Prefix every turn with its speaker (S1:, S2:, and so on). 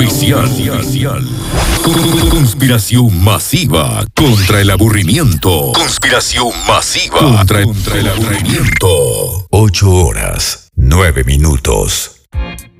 S1: oficial. Conspiración masiva contra el aburrimiento. Conspiración masiva contra el aburrimiento. 8 horas, 9 minutos.